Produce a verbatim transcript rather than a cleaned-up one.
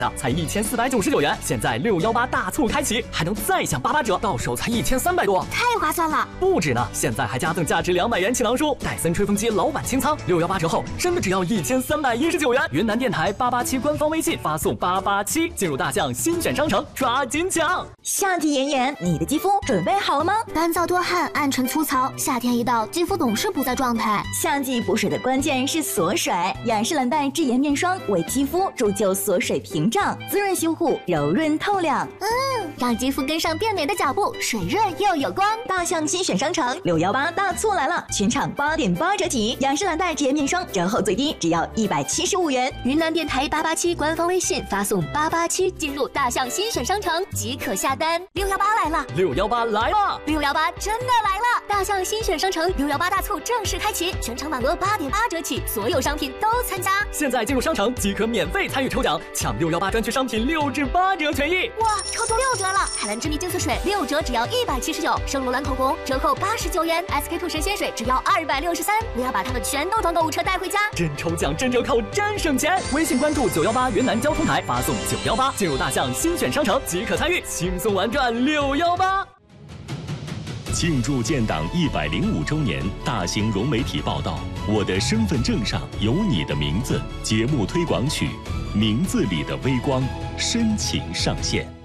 才一千四百九十九元，现在六幺八大促开启，还能再享八八折，到手才一千三百多， 太划算了！ 不止呢，现在还加赠价值两百元气囊书、戴森吹风机老板清仓，六幺八折后真的只要一千三百一十九元。云南电台八八七官方微信发送八八七，进入大象新选商城，抓紧抢！ 夏季炎炎，你的肌肤准备好了吗？ 干燥多汗、暗沉粗糙，夏天一到，肌肤总是不在状态。 夏季补水的关键是锁水，雅诗兰黛智妍面霜为肌肤铸就锁水屏障，滋润修护，柔润透亮。 嗯，让肌肤跟上变美的脚步，水润又有光。 大象新选商城六幺八大促来了，全场八点八折起，雅诗兰黛智妍面霜折后最低只要一百七十五元。 云南电台八八七官方微信发送八八七，进入大象新选商城即可下单。六幺八来了， 六幺八来了， 六幺八真的来了！大象新选商城六幺八大促正式开启，全场满额八点八折起，所有商品都参加。 现在进入商城即可免费参与抽奖，抢六幺八专区商品六至八折权益。 哇，抽中六折了！海蓝之谜净色水六折只要一百七十九，圣罗兰口红折扣八十九元 ，S K two 神仙水只要二百六十三。我要把它们全都从购物车带回家。 真抽奖，真折扣，真省钱！微信关注九幺八云南交通台，发送九幺八，进入大象新选商城即可参与，轻松玩转六幺八。 庆祝建党一百零五周年，大型融媒体报道《我的身份证上有你的名字》节目推广曲《名字里的微光》深情上线。